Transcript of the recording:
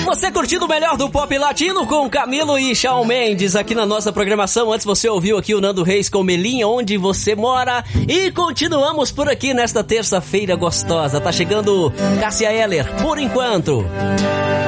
Você curtindo o melhor do pop latino com Camilo e Shawn Mendes aqui na nossa programação. Antes você ouviu aqui o Nando Reis com Melinha, Onde Você Mora. E continuamos por aqui nesta terça-feira gostosa. Tá chegando Cássia Eller, Por Enquanto.